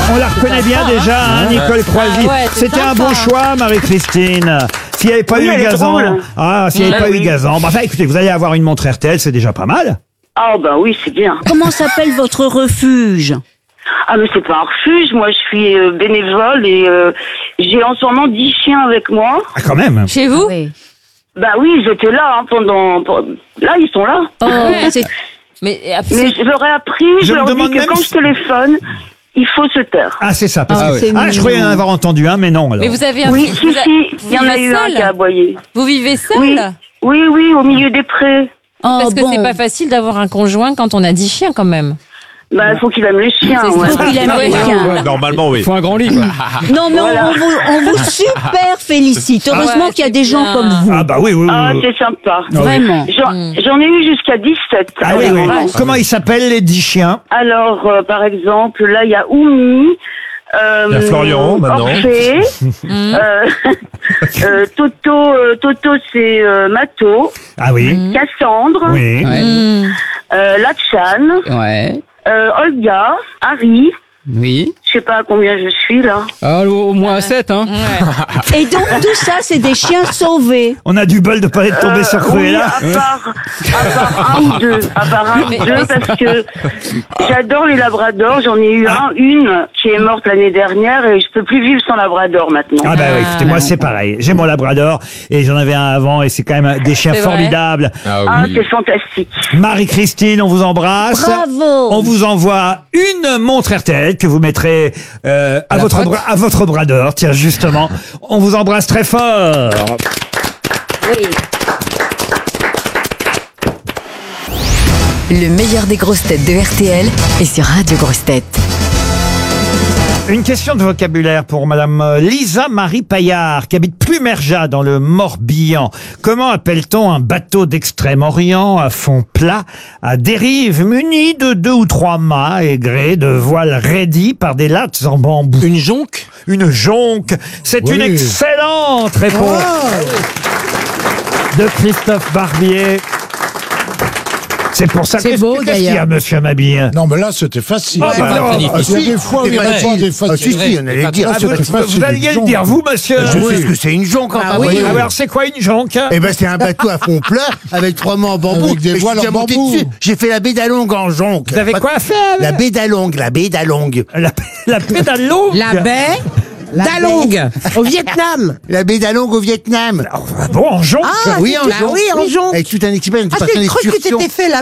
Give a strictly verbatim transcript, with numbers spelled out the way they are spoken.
On la reconnaît bien déjà, hein, Nicole Croisy. Ah ouais, c'est C'était un sympa. bon choix, Marie-Christine. S'il n'y avait pas Oui, eu elle est Gazan, drôle. ah, s'il n'y avait Bah pas eu oui. Gazan, bah, enfin, écoutez, vous allez avoir une montre R T L, c'est déjà pas mal. Ah bah oui, c'est bien. Comment s'appelle votre refuge? Ah mais c'est pas un refuge, moi je suis euh, bénévole et euh, j'ai en ce moment dix chiens avec moi. Ah, quand même. Chez vous? Oui. Bah oui, ils étaient là hein, pendant... pour- Là, ils sont là. Oh, Ouais. c'est- Mais, euh, Mais je leur ai appris, Je je, me leur demande dis que même quand si- je téléphone, il faut se taire. Ah, c'est ça. Parce Ah, que... c'est ah, je croyais en mignon. avoir entendu un, mais non. Alors. mais vous avez un Oui, vous si, a- si, vous il y en a vivez eu un seul qui a aboyé. Vous vivez seul? Oui, oui, oui, au milieu des prés. Oh, Parce que bon. c'est pas facile d'avoir un conjoint quand on a dix chiens quand même. Bah, il faut qu'il aime les chiens, C'est ouais. ça. Faut qu'il aime les Ouais. chiens. Normalement, oui. Faut un grand lit, quoi. Non, mais on- Voilà. on, vous, on vous super félicite. Heureusement ouais, qu'il y a c'est des gens bien. comme vous. Ah, bah oui, oui, oui. Ah, oui. c'est sympa. oui. Vraiment. J'en Hmm. j'en ai eu jusqu'à dix-sept. Ah oui, oui. Alors, Comment ils s'appellent, les dix chiens? Alors, euh, par exemple, là, il y a Oumi. Euh, Il y a Florian, maintenant. Orphée, Hmm. euh, euh, Toto, euh, Toto c'est euh, Mato, Ah oui. Cassandre, Oui. Ouais. Hmm. euh, Lachan, Ouais. euh, Olga, Harry. Oui. Je sais pas à combien je suis là. Ah, au au moins sept, hein. Ouais. Et donc, tout ça, c'est des chiens sauvés. On a du bol de pas être tombé Euh, sur oui, Cruella. à part, à part un ou deux, à part un ou deux, parce que j'adore les labradors. J'en ai eu un, une qui est morte l'année dernière et je peux plus vivre sans labrador maintenant. Ah bah oui, écoutez, moi c'est pareil. J'ai mon labrador et j'en avais un avant et c'est quand même des chiens C'est vrai. formidables. Ah Ah, oui. c'est fantastique. Marie-Christine, on vous embrasse. Bravo. On vous envoie une montre R T L que vous mettrez euh, à, À la votre patte. bras, à votre bras d'or. Tiens, justement, on vous embrasse très fort. Oui. Le meilleur des grosses têtes de R T L est sur Radio Grosses Têtes. Une question de vocabulaire pour Madame Lisa Marie Paillard, qui habite Plumerja dans le Morbihan. Comment appelle-t-on un bateau d'Extrême-Orient à fond plat, à dérive, muni de deux ou trois mâts et gré de voiles raidis par des lattes en bambou? Une jonque? Une jonque. C'est Oui. une excellente réponse de Christophe Barbier. C'est pour ça C'est que beau, qu'est-ce qu'il y a, d'ailleurs. monsieur Mabille? Non, mais là, c'était facile. Ah, bah non. Ah, il y a des fois, il y a des fois des Ah, si, faciles. si, on allait le dire. Ah, Ah, vous, c'était vous facile, alliez une le jonque. dire, vous, monsieur? Je sais ce que c'est une jonque, enfin. Ah oui. voyons. Ah, alors, c'est quoi une jonque? Eh ben, c'est un bateau à fond plat avec trois mâts en bambou. Avec des Et je voiles suis en déjà monté bambou. dessus. J'ai fait la baie d'Alongue en jonque. Vous avez quoi à faire? La baie d'Alongue, la baie d'Alongue. La, la pédale longue? La baie d'Alongue, au Vietnam. La baie d'Alongue au Vietnam. Ah bon, en jonque? oui, en bah jonque. oui, en jonque. Avec tout un expert, une Ah, j'ai cru que tu excursion. t'étais fait la